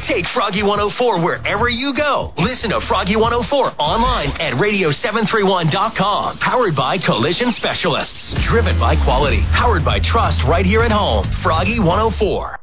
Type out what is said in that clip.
Take Froggy 104 wherever you go. Listen to Froggy 104 online at radio731.com. Powered by Collision Specialists. Driven by quality. Powered by trust right here at home. Froggy 104.